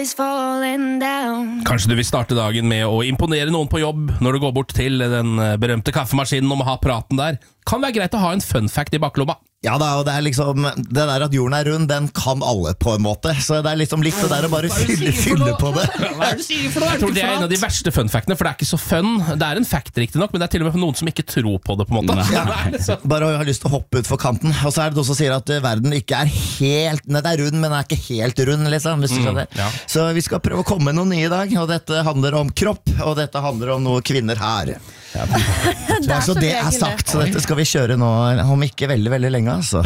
Kanskje du vil starte dagen med å imponere noen på jobb når du går bort til den berømte kaffemaskinen om å ha praten der. Kan være greit å ha en fun fact i baklomma. Ja da, og det liksom det der at jorden rund, den kan alle på en måte. Så det liksom litt det der å bare fylle på det. Hva det du sier for noe? Jeg tror det en av de verste fun factene, for det ikke så fun. Det en fact riktig nok, men det til og med noen som ikke tror på det på en måte. Ja, bare har lyst til å hoppe ut for kanten. Og så det noen som sier at verden ikke helt, den rund, men den ikke helt rund, liksom, hvis du skjønner. Ja. Så vi skal prøve å komme med noe nye i dag, og dette handler om kropp, og dette handler om noe kvinner har. Ja. Så det sagt, så dette skal vi kjøre nå om ikke veldig, veldig lenge, altså.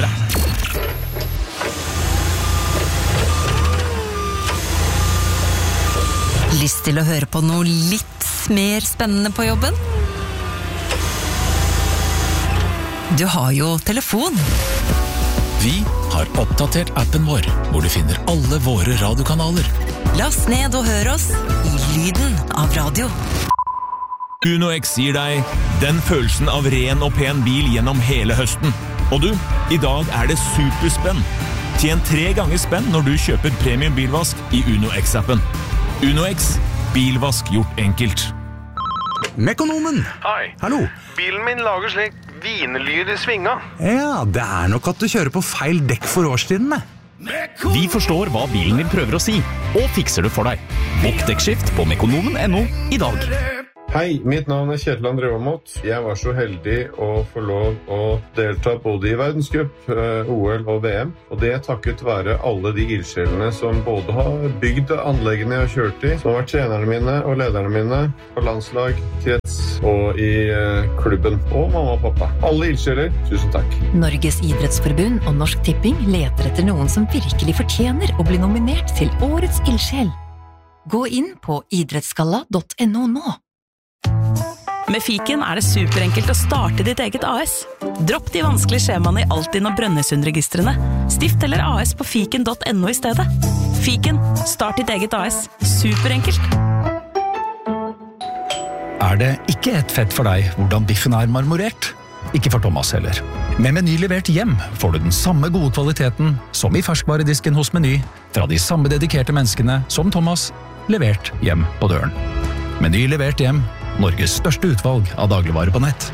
Lyst til å høre på noe litt mer spennende på jobben? Du har jo telefon. Vi har oppdatert appen vår, hvor du finner alle våre radiokanaler. Last ned og hør oss i lyden av radio. Uno X gir deg den følelsen av ren og pen bil gjennom hele høsten. Og du, i dag det superspenn. Tjen 3 ganger spenn når du kjøper premium bilvask i Uno X-appen. Uno X, bilvask gjort enkelt. Mekonomen! Hei. Hallo. Bilen min lager slik vinelyd i svinga. Ja, det nok at du kjører på feil dekk for årstidene. Vi forstår hva bilen din prøver å si, og fikser det for deg. Bokk dekkskift på mekonomen.no i dag. Hei, mitt navn Kjetil André Aamodt. Jeg var så heldig å få lov å delta både i verdenscup, OL og VM. Og det takket være alle de ildsjelene som både har bygd anleggene jeg har kjørt i, som har vært trenerne mine og lederne mine på landslag, krets og i klubben. Og mamma og pappa. Alle ildsjeler, tusen takk. Norges idrettsforbund og Norsk Tipping leter etter noen som virkelig fortjener å bli nominert til Årets ildsjel. Gå inn på idrettsgalla.no nå. Med Fiken det superenkelt å starte ditt eget AS. Dropp de vanskelige skjemaene i Altinn og Brønnøysundregistrene. Stift eller AS på fiken.no i stedet. Fiken, start ditt eget AS. Superenkelt. Det ikke et fett for deg hvordan biffen marmorert? Ikke for Thomas heller. Med Meny levert hjem får du den samme gode kvaliteten som i ferskvaredisken hos Meny, fra de samme dedikerte menneskene som Thomas, levert hjem på døren. Meny levert hjem, Norges største utvalg av dagligvarer på nett.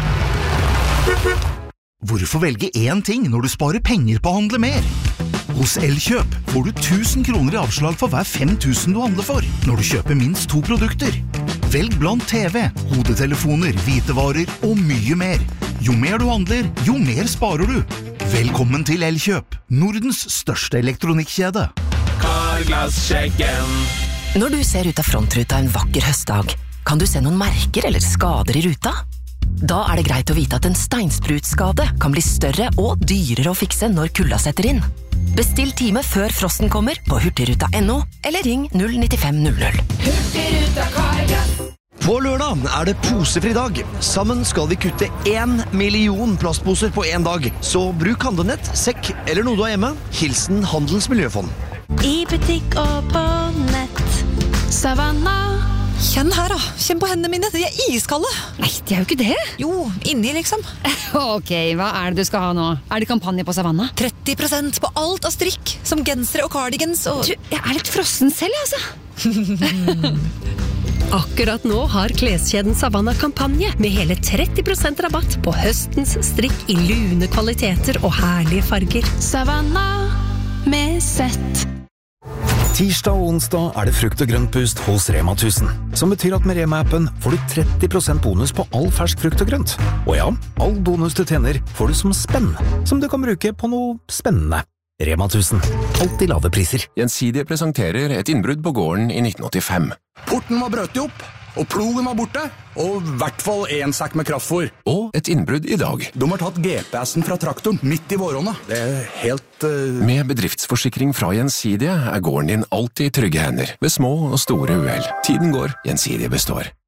Hvorfor velge én ting når du sparer penger på å handle mer? Hos Elkjøp får du 1000 kroner i avslag for hver 5000 du handler for, når du kjøper minst 2 produkter. Velg blant TV, hodetelefoner, hvitevarer og mye mer. Jo mer du handler, jo mer sparer du. Velkommen til Elkjøp, Nordens største elektronikkjede. Carglass-sjekken. Når du ser ut av frontruta en vakker høstdag, kan du se noen merker eller skader i ruta? Da det greit å vite at en steinsprutskade kan bli større og dyrere å fikse når kulda setter inn. Bestill time før frosten kommer på hurtigruta.no eller ring 09500. Hurtigruta Carglass. På lørdag det posefri dag. Sammen skal vi kutte 1 million plastposer på en dag. Så bruk handlenett, sekk eller noe du har hjemme. Hilsen Handelens Miljøfond. I butikk og på nett. Savanna. Kjenn her da, kjenn på hendene mine, de iskalde. Nei, de jo ikke det. Jo, inni liksom. Ok, hva det du skal ha nå? Det kampanje på Savanna? 30% på alt av strikk, som gensere og cardigans og... Du, jeg litt frossen selv, altså. Akkurat nå har kleskjeden Savanna kampanje med hele 30% rabatt på høstens strikk i lune kvaliteter og herlige farger. Savanna med sett. Tirsdag og onsdag det frukt- og grøntpust hos Rema 1000, som betyr at med Rema-appen får du 30% bonus på all fersk frukt og grønt. Og ja, all bonus du tjener får du som spenn, som du kan bruke på noe spennende. Rema 1000, alltid lave priser. Gjensidige presenterer et innbrudd på gården i 1985. Porten var brøtt opp, og plogen var borte, og I hvert fall 1 sekk med kraftfôr. Og et innbrudd I dag. De har tatt GPS-en fra traktoren midt I våronna. Det helt... Med bedriftsforsikring fra Gjensidige gården din alltid I trygge hender, ved små og store uhell. Tiden går, Gjensidige består.